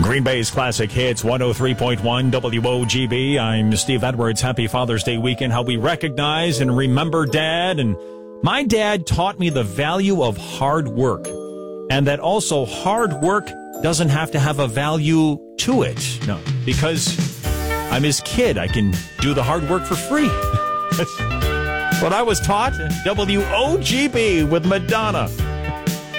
Green Bay's Classic Hits, 103.1 WOGB. I'm Steve Edwards. Happy Father's Day weekend. How we recognize and remember Dad. And my dad taught me the value of hard work. And that also hard work doesn't have to have a value to it. No, because I'm his kid. I can do the hard work for free. That's what I was taught. WOGB with Madonna.